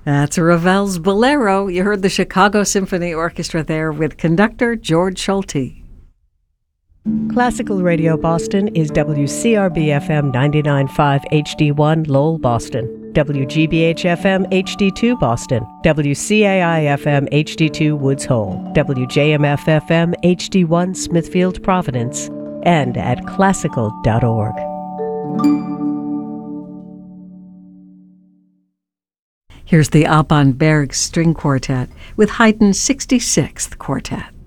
That's Ravel's Bolero. You heard the Chicago Symphony Orchestra there with conductor George Schulte. Classical Radio Boston is WCRB-FM 99.5 HD1 Lowell, Boston, WGBH-FM HD2 Boston, WCAI-FM HD2 Woods Hole, WJMF-FM HD1 Smithfield, Providence, and at classical.org. Here's the Alban Berg String Quartet with Haydn's 66th Quartet.